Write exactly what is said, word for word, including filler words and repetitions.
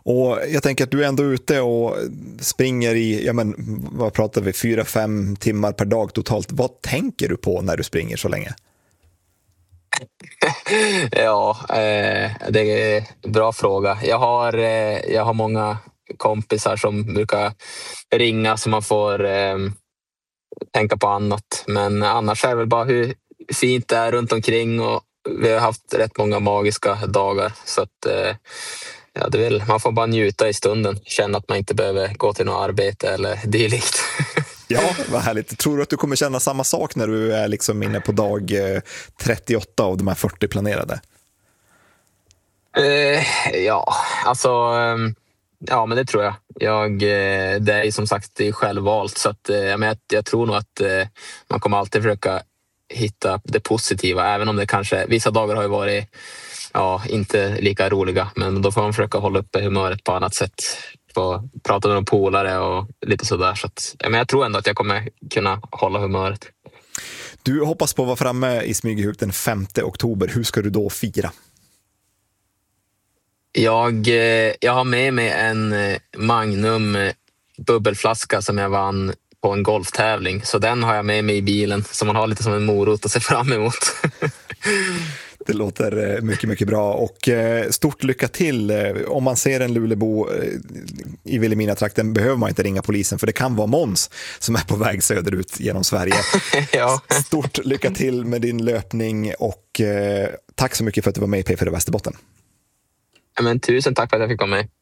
Och jag tänker att du är ändå ute och springer i, ja men, vad pratar vi, fyra, fem timmar per dag totalt. Vad tänker du på när du springer så länge? Ja, eh, det är en bra fråga. Jag har, eh, jag har många kompisar som brukar ringa så man får eh, tänka på annat. Men annars är det väl bara hur fint det är runt omkring och vi har haft rätt många magiska dagar. Så att eh, ja, det vill, man får bara njuta i stunden. Känna att man inte behöver gå till något arbete eller dylikt. Ja, vad härligt. Tror du att du kommer känna samma sak när du är liksom inne på dag trettioåtta av de här fyrtio planerade? Eh, ja, alltså ja, men det tror jag. jag det är som sagt det är självvalt så att men jag, jag tror nog att man kommer alltid försöka hitta det positiva, även om det kanske vissa dagar har ju varit ja, inte lika roliga, men då får man försöka hålla uppe humöret på annat sätt. Få prata med de polare och lite sådär. Så att, ja, men jag tror ändå att jag kommer kunna hålla humöret. Du hoppas på att vara framme i Smygehuk den femte oktober. Hur ska du då fira? Jag, jag har med mig en Magnum bubbelflaska som jag vann på en golftävling. Så den har jag med mig i bilen. Så man har lite som en morot att se fram emot. Det låter mycket, mycket bra och stort lycka till. Om man ser en Lulebo i Vilhelmina-trakten behöver man inte ringa polisen för det kan vara Måns som är på väg söderut genom Sverige. Ja. Stort lycka till med din löpning och tack så mycket för att du var med i P fyra Västerbotten. Men tusen tack för att jag fick vara med.